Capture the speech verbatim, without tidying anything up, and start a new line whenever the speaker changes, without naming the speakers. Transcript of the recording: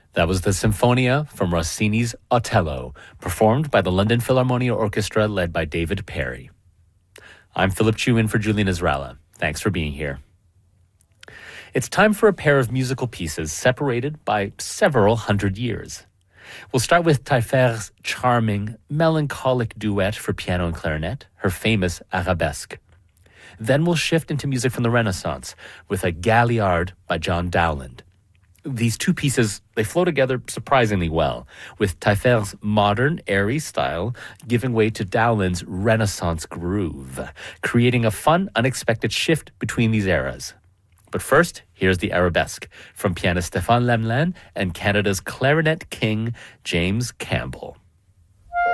That was the Sinfonia from Rossini's Otello, performed by the London Philharmonia Orchestra led by David Perry. I'm Philip Chu in for Julian Israela. Thanks for being here. It's time for a pair of musical pieces separated by several hundred years. We'll start with Taillefer's charming, melancholic duet for piano and clarinet, her famous Arabesque. Then we'll shift into music from the Renaissance with a Galliard by John Dowland. These two pieces, they flow together surprisingly well, with Taillefer's modern, airy style giving way to Dowland's Renaissance groove, creating a fun, unexpected shift between these eras. But first, here's the Arabesque from pianist Stéphane Lemlin and Canada's clarinet king, James Campbell.